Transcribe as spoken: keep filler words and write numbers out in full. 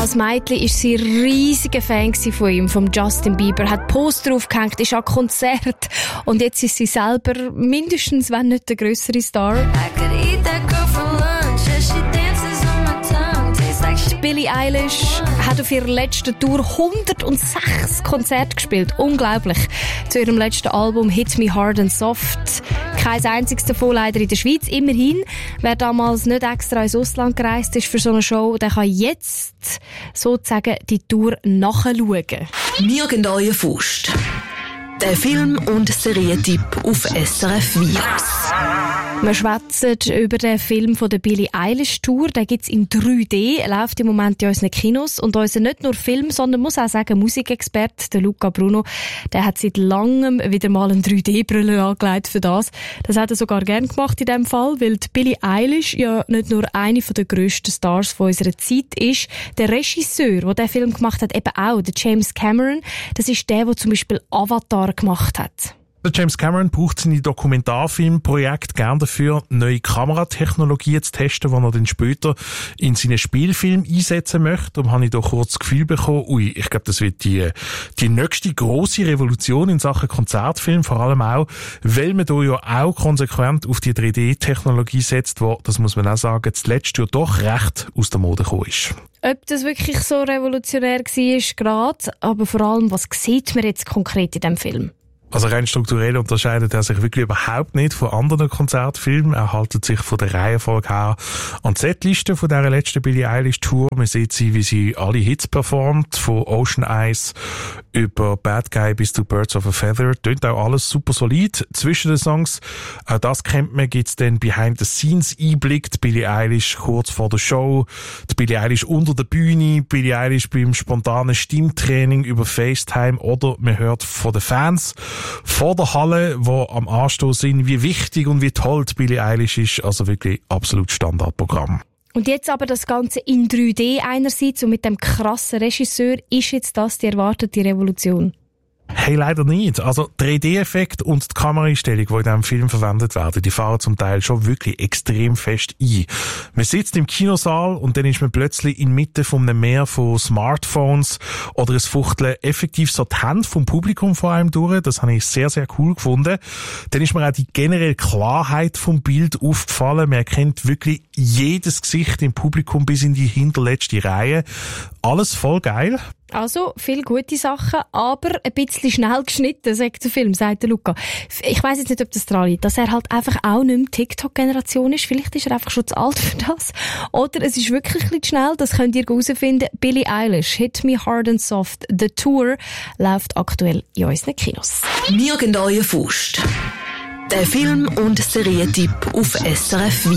Als Mädchen war sie ein riesiger Fan von ihm, vom Justin Bieber, hat Poster aufgehängt, ist an Konzert und jetzt ist sie selber mindestens, wenn nicht der grössere Star. Billie Eilish hat auf ihrer letzten Tour hundertsechs Konzerte gespielt. Unglaublich. Zu ihrem letzten Album «Hit Me Hard and Soft». Kein einziges davon leider in der Schweiz. Immerhin, wer damals nicht extra ins Ausland gereist ist für so eine Show, der kann jetzt sozusagen die Tour nachschauen. Nirgendwo Faust. Der Film- und Serientipp auf S R F Virus. Wir schwätzen über den Film von der Billie Eilish Tour. Den gibt's in drei D, läuft im Moment in unseren Kinos. Und unser nicht nur Film, sondern muss auch sagen, Musikexperte, der Luca Bruno, der hat seit langem wieder mal einen drei D-Brille angelegt für das. Das hat er sogar gern gemacht in dem Fall, weil die Billie Eilish ja nicht nur eine der grössten Stars von unserer Zeit ist. Der Regisseur, der den Film gemacht hat, eben auch, der James Cameron, das ist der, der zum Beispiel Avatar gemacht hat. Der James Cameron braucht seine Dokumentarfilmprojekte gerne dafür, neue Kameratechnologien zu testen, die er dann später in seinen Spielfilm einsetzen möchte. Darum habe ich da kurz das Gefühl bekommen, ui, ich glaube, das wird die, die nächste grosse Revolution in Sachen Konzertfilm, vor allem auch, weil man da ja auch konsequent auf die drei D-Technologie setzt, wo, das muss man auch sagen, zuletzt ja doch recht aus der Mode gekommen ist. Ob das wirklich so revolutionär war, gerade, aber vor allem, was sieht man jetzt konkret in diesem Film? Also rein strukturell unterscheidet er sich wirklich überhaupt nicht von anderen Konzertfilmen. Er haltet sich von der Reihenfolge her an die Setliste von dieser letzten Billie Eilish Tour. Man sieht sie, wie sie alle Hits performt, von Ocean Eyes über Bad Guy bis zu Birds of a Feather. Tönt auch alles super solid zwischen den Songs. Auch das kennt man, gibt's dann Behind-the-Scenes-Einblick. Die Billie Eilish kurz vor der Show, die Billie Eilish unter der Bühne, Billie Eilish beim spontanen Stimmtraining über FaceTime oder man hört von den Fans vor der Halle, wo am Anstoß sind, wie wichtig und wie toll die Billie Eilish ist. Also wirklich absolut Standardprogramm. Und jetzt aber das Ganze in drei D einerseits und mit dem krassen Regisseur, ist jetzt das die erwartete Revolution? Hey, leider nicht. Also, drei D-Effekt und die Kameraeinstellung, die in diesem Film verwendet werden, die fahren zum Teil schon wirklich extrem fest ein. Man sitzt im Kinosaal und dann ist man plötzlich inmitten von einem Meer von Smartphones oder es fuchteln effektiv so die Hände vom Publikum vor einem durch. Das habe ich sehr, sehr cool gefunden. Dann ist mir auch die generelle Klarheit vom Bild aufgefallen. Man erkennt wirklich jedes Gesicht im Publikum bis in die hinterletzte Reihe. Alles voll geil. Also, viele gute Sachen, aber ein bisschen schnell geschnitten, sagt der Film, sagt der Luca. Ich weiss jetzt nicht, ob das dran liegt, dass er halt einfach auch nicht mehr TikTok-Generation ist. Vielleicht ist er einfach schon zu alt für das. Oder es ist wirklich ein bisschen schnell, das könnt ihr herausfinden. Billie Eilish, Hit Me Hard and Soft, The Tour, läuft aktuell in unseren Kinos. Nirgendwo Faust. Der Film- und Serientipp auf S R F